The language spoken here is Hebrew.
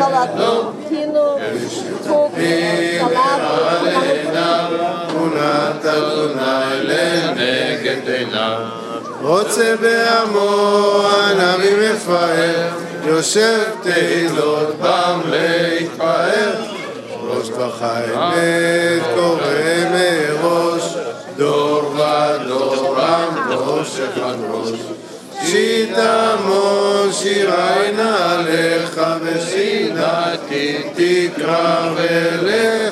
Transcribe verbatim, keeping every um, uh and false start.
סלט, טינו, טוב, סלט, תמונת אדוני לנגד עיניו. רוצה בעמו הנביא מפאר, יושב תהילות בם להתפאר. ראש בחיימת קורא מראש, דור ודור עם ראש אחד ראש. שיתמון שירי נעליך ושינתי תקרא ולך.